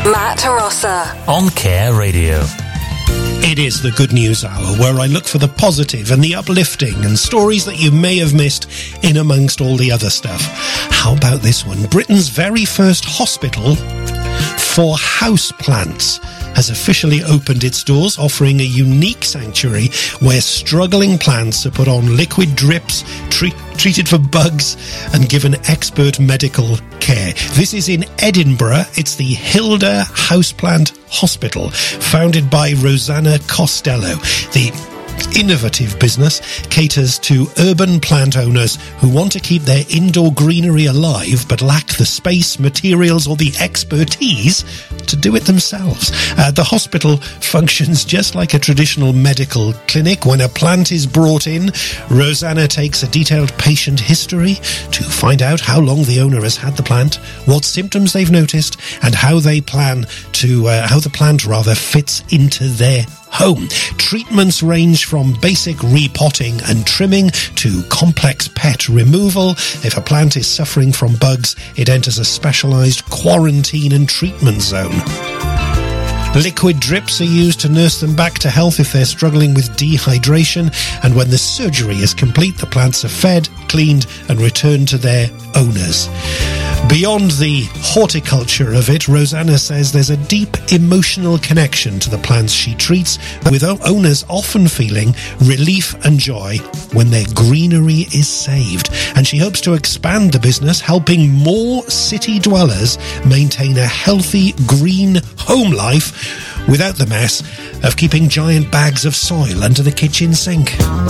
Matt Rossa on Care Radio. It is the Good News Hour, where I look for the positive and the uplifting and stories that you may have missed in amongst all the other stuff. How about this one? Britain's very first hospital for houseplants has officially opened its doors, offering a unique sanctuary where struggling plants are put on liquid drips, treated for bugs, and given expert medical care. This is in Edinburgh. It's the Hilda Houseplant Hospital, founded by Rosanna Costello. The innovative business caters to urban plant owners who want to keep their indoor greenery alive but lack the space, materials or the expertise to do it themselves. The hospital functions just like a traditional medical clinic. When a plant is brought in, Rosanna takes a detailed patient history to find out how long the owner has had the plant, what symptoms they've noticed, and how they plan to how the plant fits into their home. Treatments range from basic repotting and trimming to complex pet removal. If a plant is suffering from bugs, it enters a specialised quarantine and treatment zone. Liquid drips are used to nurse them back to health if they're struggling with dehydration, and when the surgery is complete, the plants are fed, cleaned and returned to their owners. Beyond the horticulture of it, Rosanna says there's a deep emotional connection to the plants she treats, with owners often feeling relief and joy when their greenery is saved. And she hopes to expand the business, helping more city dwellers maintain a healthy green home life without the mess of keeping giant bags of soil under the kitchen sink.